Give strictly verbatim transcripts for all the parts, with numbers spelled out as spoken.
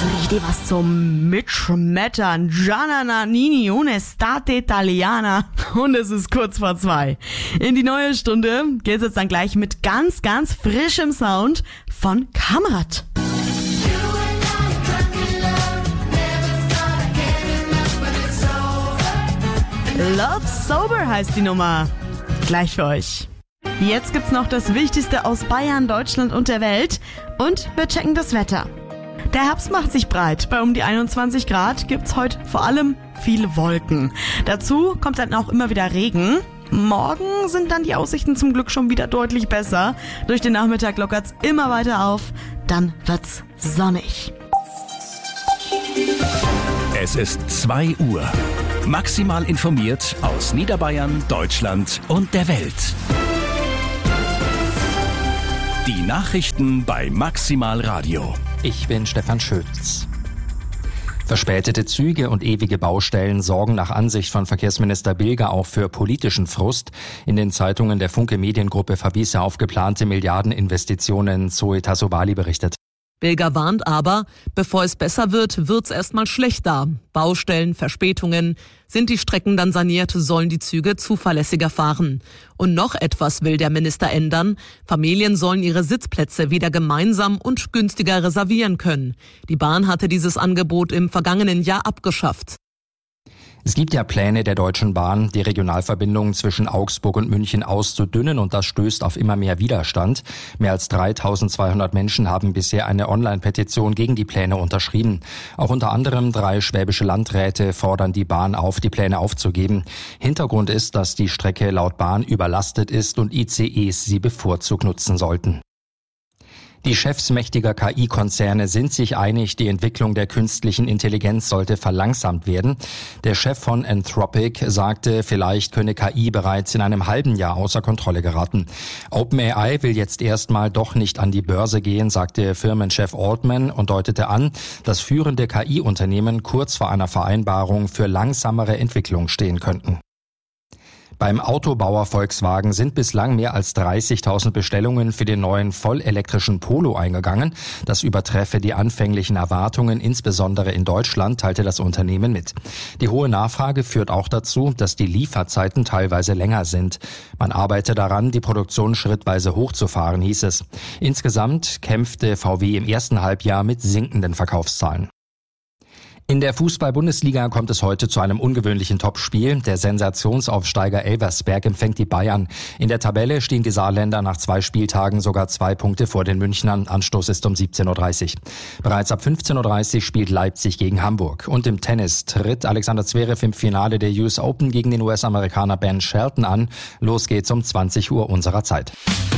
so richtig was zum Mitschmettern. Gianna Nannini, un'estate italiana. Und es ist kurz vor zwei. In die neue Stunde geht's jetzt dann gleich mit ganz, ganz frischem Sound von Kamerad. Love Sober heißt die Nummer. Gleich für euch. Jetzt gibt's noch das Wichtigste aus Bayern, Deutschland und der Welt. Und wir checken das Wetter. Der Herbst macht sich breit. Bei um die einundzwanzig Grad gibt's heute vor allem viele Wolken. Dazu kommt dann auch immer wieder Regen. Morgen sind dann die Aussichten zum Glück schon wieder deutlich besser. Durch den Nachmittag lockert's immer weiter auf. Dann wird's sonnig. Es ist zwei Uhr. Maximal informiert aus Niederbayern, Deutschland und der Welt. Die Nachrichten bei Maximal Radio. Ich bin Stefan Schütz. Verspätete Züge und ewige Baustellen sorgen nach Ansicht von Verkehrsminister Bilger auch für politischen Frust. In den Zeitungen der Funke Mediengruppe verwies er auf geplante Milliardeninvestitionen, Zoe Tassovali berichtet. Bilger warnt aber, bevor es besser wird, wird's erstmal schlechter. Baustellen, Verspätungen. Sind die Strecken dann saniert, sollen die Züge zuverlässiger fahren. Und noch etwas will der Minister ändern. Familien sollen ihre Sitzplätze wieder gemeinsam und günstiger reservieren können. Die Bahn hatte dieses Angebot im vergangenen Jahr abgeschafft. Es gibt ja Pläne der Deutschen Bahn, die Regionalverbindungen zwischen Augsburg und München auszudünnen, und das stößt auf immer mehr Widerstand. Mehr als dreitausendzweihundert Menschen haben bisher eine Online-Petition gegen die Pläne unterschrieben. Auch unter anderem drei schwäbische Landräte fordern die Bahn auf, die Pläne aufzugeben. Hintergrund ist, dass die Strecke laut Bahn überlastet ist und I C Es sie bevorzugt nutzen sollten. Die Chefs mächtiger K I-Konzerne sind sich einig, die Entwicklung der künstlichen Intelligenz sollte verlangsamt werden. Der Chef von Anthropic sagte, vielleicht könne K I bereits in einem halben Jahr außer Kontrolle geraten. OpenAI will jetzt erstmal doch nicht an die Börse gehen, sagte Firmenchef Altman und deutete an, dass führende K I-Unternehmen kurz vor einer Vereinbarung für langsamere Entwicklung stehen könnten. Beim Autobauer Volkswagen sind bislang mehr als dreißigtausend Bestellungen für den neuen vollelektrischen Polo eingegangen. Das übertreffe die anfänglichen Erwartungen, insbesondere in Deutschland, teilte das Unternehmen mit. Die hohe Nachfrage führt auch dazu, dass die Lieferzeiten teilweise länger sind. Man arbeite daran, die Produktion schrittweise hochzufahren, hieß es. Insgesamt kämpfte V W im ersten Halbjahr mit sinkenden Verkaufszahlen. In der Fußball-Bundesliga kommt es heute zu einem ungewöhnlichen Topspiel. Der Sensationsaufsteiger Elversberg empfängt die Bayern. In der Tabelle stehen die Saarländer nach zwei Spieltagen sogar zwei Punkte vor den Münchnern. Anstoß ist um siebzehn Uhr dreißig. Bereits ab fünfzehn Uhr dreißig spielt Leipzig gegen Hamburg. Und im Tennis tritt Alexander Zverev im Finale der U S Open gegen den U S-Amerikaner Ben Shelton an. Los geht's um zwanzig Uhr unserer Zeit.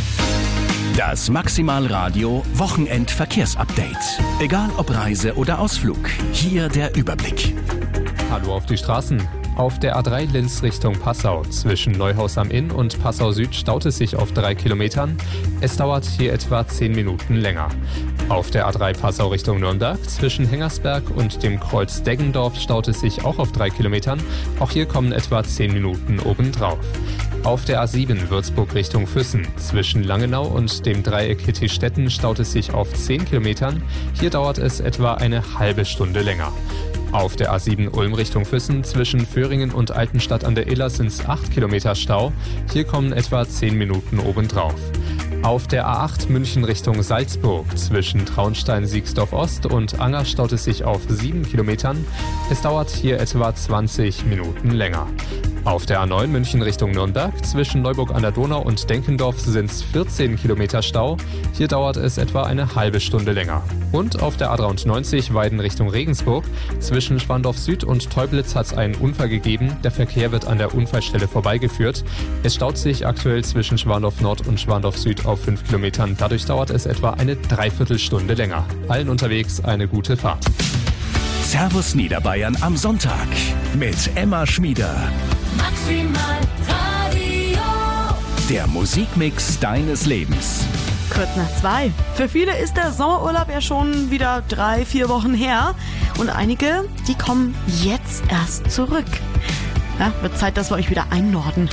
Das Maximal Radio Wochenend-Verkehrsupdate. Egal ob Reise oder Ausflug, hier der Überblick. Hallo auf die Straßen. Auf der A drei Linz Richtung Passau zwischen Neuhaus am Inn und Passau Süd staut es sich auf drei Kilometern. Es dauert hier etwa zehn Minuten länger. Auf der A drei Passau Richtung Nürnberg zwischen Hengersberg und dem Kreuz Deggendorf staut es sich auch auf drei Kilometern. Auch hier kommen etwa zehn Minuten obendrauf. Auf der A sieben Würzburg Richtung Füssen zwischen Langenau und dem Dreieck Hitti-Stetten staut es sich auf zehn Kilometern. Hier dauert es etwa eine halbe Stunde länger. Auf der A sieben Ulm Richtung Füssen zwischen Föhringen und Altenstadt an der Iller sind es acht Kilometer Stau. Hier kommen etwa zehn Minuten obendrauf. Auf der A acht München Richtung Salzburg zwischen Traunstein-Siegsdorf-Ost und Anger staut es sich auf sieben Kilometern. Es dauert hier etwa zwanzig Minuten länger. Auf der A neun München Richtung Nürnberg zwischen Neuburg an der Donau und Denkendorf sind es vierzehn Kilometer Stau. Hier dauert es etwa eine halbe Stunde länger. Und auf der A dreiundneunzig Weiden Richtung Regensburg zwischen Schwandorf Süd und Teublitz hat es einen Unfall gegeben. Der Verkehr wird an der Unfallstelle vorbeigeführt. Es staut sich aktuell zwischen Schwandorf Nord und Schwandorf Süd auf fünf Kilometern. Dadurch dauert es etwa eine Dreiviertelstunde länger. Allen unterwegs eine gute Fahrt. Servus Niederbayern am Sonntag mit Emma Schmieder. Maximal Radio. Der Musikmix deines Lebens. Kurz nach zwei. Für viele ist der Sommerurlaub ja schon wieder drei, vier Wochen her. Und einige, die kommen jetzt erst zurück. Ja, wird Zeit, dass wir euch wieder einnorden.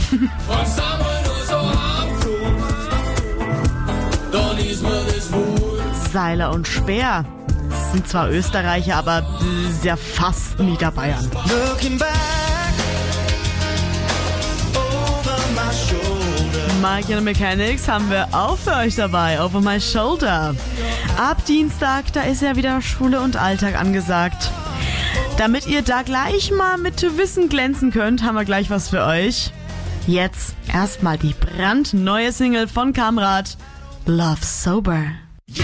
Seiler und Speer. sind zwar Österreicher, aber das ist ja fast Niederbayern. Looking back over my shoulder. Mike and the Mechanics haben wir auch für euch dabei, Over My Shoulder. Ab Dienstag, da ist ja wieder Schule und Alltag angesagt. Damit ihr da gleich mal mit Wissen glänzen könnt, haben wir gleich was für euch. Jetzt erstmal die brandneue Single von Kamrat, Love Sober.